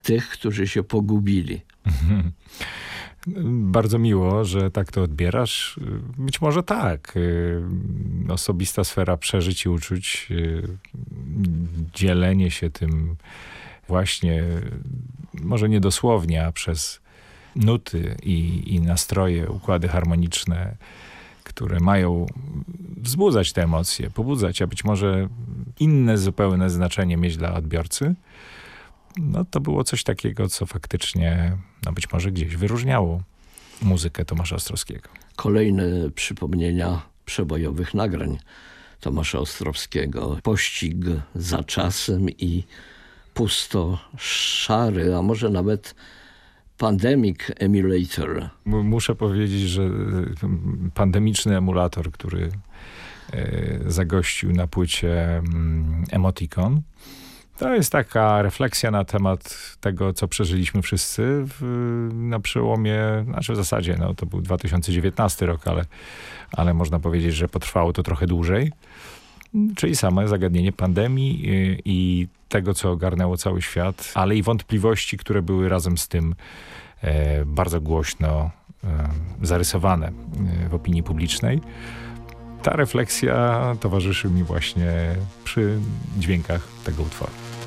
tych, którzy się pogubili. Bardzo miło, że tak to odbierasz. Być może tak. Osobista sfera przeżyć i uczuć, dzielenie się tym właśnie, może nie dosłownie, a przez nuty i nastroje, układy harmoniczne, które mają wzbudzać te emocje, pobudzać, a być może inne zupełne znaczenie mieć dla odbiorcy. No to było coś takiego, co faktycznie, no być może gdzieś wyróżniało muzykę Tomasza Ostrowskiego. Kolejne przypomnienia przebojowych nagrań Tomasza Ostrowskiego. Pościg za czasem i Pusto szary, a może nawet Pandemic Emulator. Muszę powiedzieć, że pandemiczny emulator, który zagościł na płycie Emoticon, to jest taka refleksja na temat tego, co przeżyliśmy wszyscy na przełomie, znaczy w zasadzie to był 2019 rok, ale można powiedzieć, że potrwało to trochę dłużej. Czyli same zagadnienie pandemii i tego, co ogarnęło cały świat, ale i wątpliwości, które były razem z tym bardzo głośno zarysowane w opinii publicznej. Ta refleksja towarzyszy mi właśnie przy dźwiękach tego utworu.